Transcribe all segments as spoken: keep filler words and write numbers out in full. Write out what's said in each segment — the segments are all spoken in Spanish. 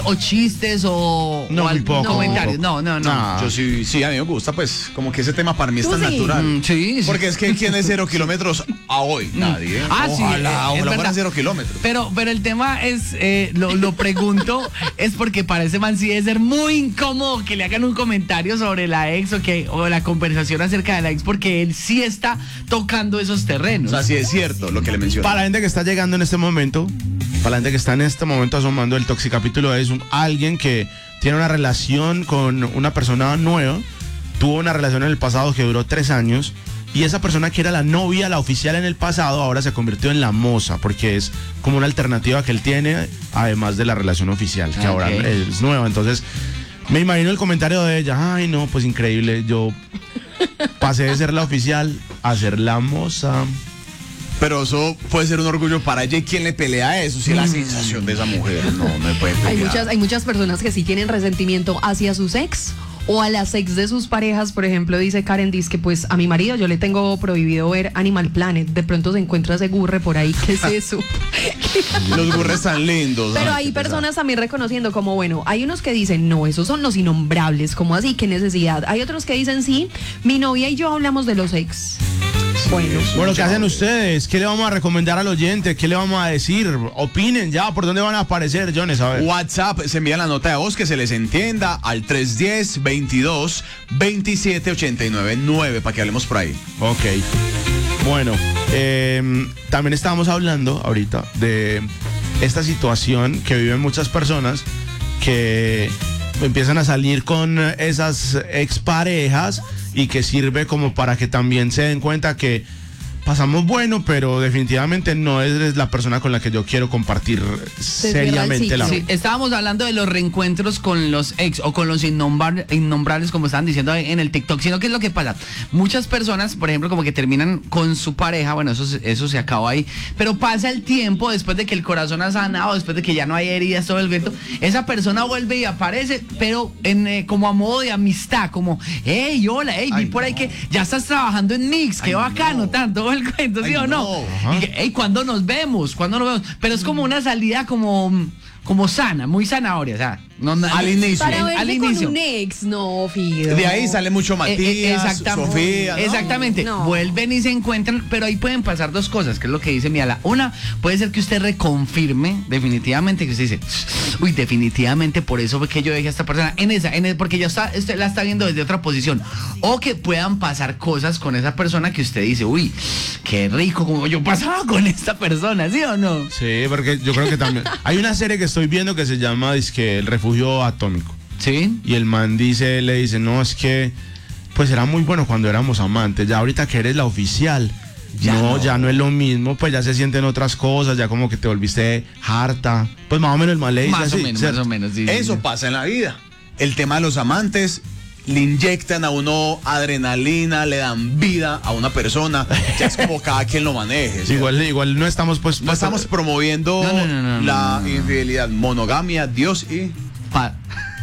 o chistes o, no, o muy poco, comentarios. Muy no, poco. no, no. No. Yo sí, sí, a mí me gusta, pues, como que ese tema para mí es tan sí? natural. Mm, sí, sí. Porque es que ¿quién es cero kilómetros a hoy? Nadie. Ah, sí, Ojalá, eh, es ojalá verdad. fueran cero kilómetros. Pero, pero el tema es, eh, lo, lo pregunto, es porque para ese man sí debe ser muy incómodo que le hagan un comentario sobre la ex o que o la conversación acerca de la ex, porque él sí está tocando esos O terrenos. sea, sí es cierto lo que le mencioné. Para la gente que está llegando en este momento, para la gente que está en este momento asomando, el Toxicapítulo es un, alguien que tiene una relación con una persona nueva, tuvo una relación en el pasado que duró tres años, y esa persona que era la novia, la oficial en el pasado, ahora se convirtió en la moza, porque es como una alternativa que él tiene, además de la relación oficial, que Okay. ahora es nueva. Entonces, me imagino el comentario de ella, ay no, pues increíble, yo pasé de ser la oficial a ser la moza. Pero eso puede ser un orgullo para ella y quien le pelea a eso, si es la sensación de esa mujer. No, no me puede pelear. Hay muchas, hay muchas personas que sí tienen resentimiento hacia sus ex o a las ex de sus parejas. Por ejemplo, dice Karen, dice que pues a mi marido yo le tengo prohibido ver Animal Planet. De pronto se encuentra ese gurre por ahí. ¿Qué es eso? Los burres tan lindos. Pero Ay, hay qué personas también reconociendo como, bueno, hay unos que dicen, no, esos son los innombrables, como así, qué necesidad. Hay otros que dicen, sí, mi novia y yo hablamos de los ex. Bueno, Bueno, ¿qué hacen ustedes? ¿Qué le vamos a recomendar al oyente? ¿Qué le vamos a decir? Opinen ya, ¿por dónde van a aparecer, Jones? A ver. WhatsApp, se envía la nota de voz que se les entienda al tres uno cero, veintidós, veintisiete, ochenta y nueve, nueve para que hablemos por ahí. Ok. Bueno, eh, también estábamos hablando ahorita de esta situación que viven muchas personas que empiezan a salir con esas exparejas y que sirve como para que también se den cuenta que pasamos bueno, pero definitivamente no es la persona con la que yo quiero compartir seriamente la Sí, estábamos hablando de los reencuentros con los ex o con los innombra- innombrables, como estaban diciendo en el TikTok, sino que es lo que pasa. Muchas personas, por ejemplo, como que terminan con su pareja, bueno, eso, eso se acabó ahí, pero pasa el tiempo después de que el corazón ha sanado, después de que ya no hay heridas, todo el viento, esa persona vuelve y aparece, pero en eh, como a modo de amistad, como, hey, hola, hey, vi Ay, por ahí no. que ya estás trabajando en Mix, qué Ay, bacano, no. tanto el cuento, ¿sí Ay, o no? no. Y que, hey, ¿cuándo nos vemos? ¿Cuándo nos vemos? Pero es como una salida como, como sana, muy zanahoria, o sea, no, no, Al inicio. para en- verse al con inicio. un ex, no, Fido. De ahí sale mucho Eh, Matías, eh, exactam- Sofía. ¿no? Exactamente. No. Vuelven y se encuentran, pero ahí pueden pasar dos cosas, que es lo que dice Miala. Una, puede ser que usted reconfirme definitivamente, que usted dice, uy, definitivamente por eso fue que yo dejé a esta persona en esa, en el, porque ya está, usted la está viendo desde otra posición. O que puedan pasar cosas con esa persona que usted dice, uy, qué rico como yo pasaba con esta persona, ¿sí o no? Sí, porque yo creo que también. Hay una serie que estoy viendo que se llama dizque, El Refugio Atómico. Sí. Y el man dice, le dice, no, es que pues era muy bueno cuando éramos amantes, ya ahorita que eres la oficial, Ya no, no. ya no es lo mismo, pues ya se sienten otras cosas, ya como que te volviste harta, pues más o menos el mal le dice Más o así, menos, ¿cierto? más o menos, sí, sí, Eso sí. pasa en la vida. El tema de los amantes, le inyectan a uno adrenalina, le dan vida a una persona. Ya es como cada quien lo maneje. ¿cierto? Igual, igual no estamos pues... No estamos promoviendo No, no, no, no, la no, no. infidelidad, monogamia, Dios y... Pa-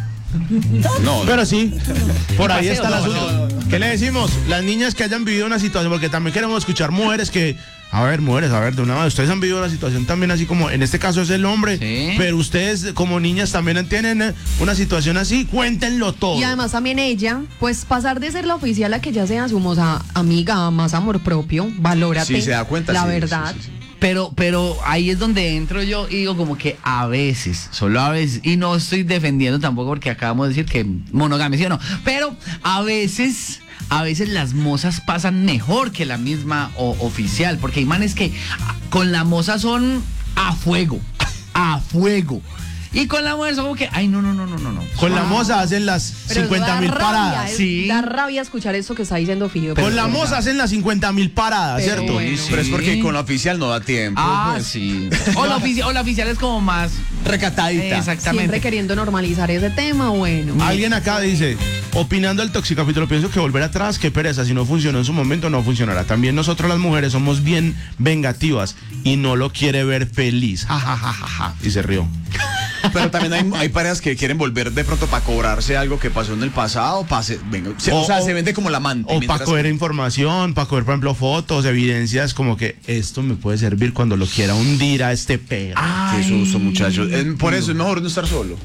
No, Pero sí, por ahí paseo, está el no, asunto. no, ¿Qué le decimos? Las niñas que hayan vivido una situación, porque también queremos escuchar mujeres que, a ver, mujeres, a ver, de una vez, ustedes han vivido una situación también así como, en este caso es el hombre, Sí. pero ustedes como niñas también tienen eh, una situación así, cuéntenlo todo. Y además también ella, pues pasar de ser la oficial a que ya sea su moza amiga, más amor propio, valórate. Sí, se da cuenta, La sí, verdad. sí, sí, sí. Pero, pero ahí es donde entro yo y digo como que a veces, solo a veces, y no estoy defendiendo tampoco porque acabamos de decir que monogamia, ¿sí o no? Pero a veces, a veces las mozas pasan mejor que la misma o- oficial, porque hay manes que ah, con la moza son a fuego, a fuego. Y con la mujer son como que, ay, no, no, no, no, no, no. Con la moza hacen las Pero cincuenta da mil rabia, paradas. es- sí. Da rabia escuchar eso que está diciendo Fido. Con la Pero- moza hacen las cincuenta mil paradas, Pero ¿cierto? bueno. Pero es porque Sí. con la oficial no da tiempo. Ah, pues. sí. O la, ofici- o la oficial es como más... Recatadita. Exactamente. Siempre queriendo normalizar ese tema, bueno. Alguien acá dice, opinando al Toxicapítulo, pienso que volver atrás, qué pereza, si no funcionó en su momento, no funcionará. También nosotros las mujeres somos bien vengativas y no lo quiere ver feliz. Ja, ja, ja, ja, ja. Y se rió. Pero también hay, hay parejas que quieren volver de pronto para cobrarse algo que pasó en el pasado. Pase, venga, se- o, O- sea, o- se vende como la amante. O mientras para coger que- información, para coger, por ejemplo, fotos, evidencias, como que esto me puede servir cuando lo quiera hundir a este perro. Qué susto, muchachos. Eh, Por eso es mejor no estar solo.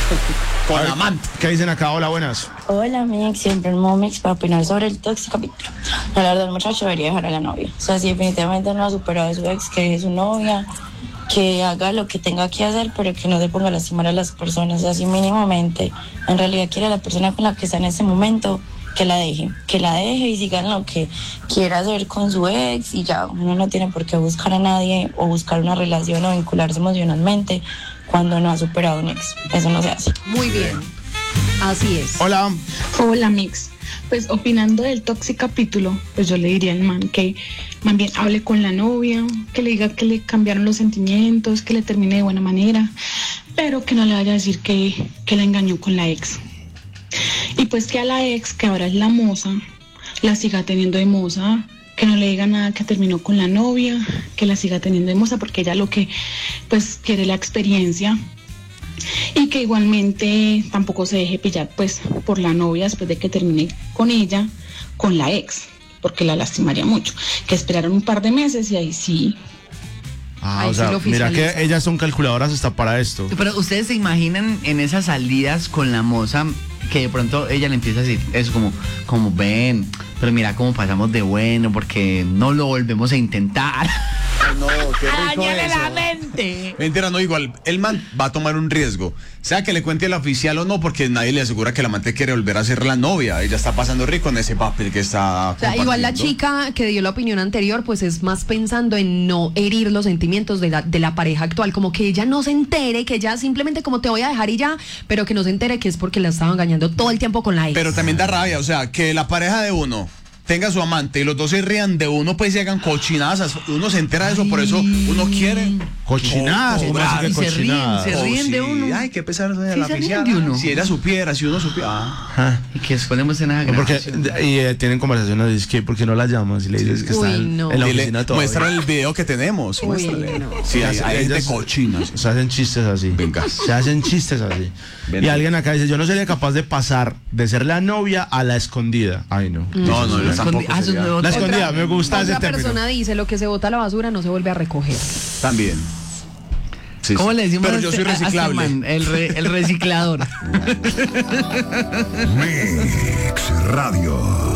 Con A ver, amante. ¿Qué dicen acá? Hola, buenas. Hola, Mix, siempre el Momix para opinar sobre el tóxico capítulo. La verdad, el muchacho debería dejar a la novia. O sea, si definitivamente no ha superado a su ex, que es su novia, que haga lo que tenga que hacer, pero que no se ponga a lastimar a las personas, así mínimamente. En realidad quiere a la persona con la que está en ese momento, que la deje, que la deje y sigan lo que quiera hacer con su ex y ya, uno no tiene por qué buscar a nadie o buscar una relación o vincularse emocionalmente cuando no ha superado un ex. Eso no se hace. Muy bien. Así es. Hola. Hola, Mix. Pues opinando del tóxico capítulo, pues yo le diría al man que más bien hable con la novia, que le diga que le cambiaron los sentimientos, que le termine de buena manera, pero que no le vaya a decir que, que la engañó con la ex. Y pues que a la ex, que ahora es la moza, la siga teniendo de moza, que no le diga nada que terminó con la novia, que la siga teniendo de moza, porque ella lo que pues quiere la experiencia. Y que igualmente tampoco se deje pillar pues por la novia después de que termine con ella, con la ex, porque la lastimaría mucho. Que esperaron un par de meses y ahí sí. Ah, Ahí o sí sea, lo mira oficializa. que ellas son calculadoras hasta para esto. Pero ustedes se imaginan en esas salidas con la moza que de pronto ella le empieza a decir eso como, como ven, pero mira cómo pasamos de bueno porque no lo volvemos a intentar. No, qué rico Dañale eso. la mente. Mentira, no, igual, el man va a tomar un riesgo. Sea que le cuente al oficial o no, porque nadie le asegura que la amante quiere volver a ser la novia. Ella está pasando rico en ese papel que está O sea, igual la compartiendo. chica que dio la opinión anterior, pues es más pensando en no herir los sentimientos de la, de la pareja actual, como que ella no se entere, que ella simplemente como te voy a dejar y ya, pero que no se entere que es porque la estaba engañando todo el tiempo con la ex. Pero también da rabia, o sea, que la pareja de uno tenga su amante y los dos se rían de uno, pues se hagan cochinadas. Uno se entera de eso, por eso uno quiere. Cochinadas, No, ¿cómo así que y se ríen, cochinadas? se Oh, ríen de sí. uno. Ay, qué pesar de Sí, la se ríen oficial. de uno. Si ella supiera, si uno supiera. Ah. Ajá. Y que después le muestren a Porque, grabación. y eh, tienen conversaciones, dices que ¿por qué no la llamas? Y le dices que Uy, está en, no. en la Dile, oficina todavía. muéstrale el video que tenemos. Uy, Muéstrale. no. Sí, hay, hay gente Ellas- cochina. Se hacen chistes así. Venga. Se hacen chistes así. Ven. Y alguien acá dice, yo no sería capaz de pasar de ser la novia a la escondida. Ay, no. No, no, yo Escondi- tampoco ah, eso sería. es nuevo. La Otra- escondida, me gusta ese Otra término. persona dice, lo que se bota a la basura no se vuelve a recoger. También. Sí, ¿Cómo sí. le decimos Pero a yo este- soy a este reciclable. man? El, re- el reciclador. Mix Radio.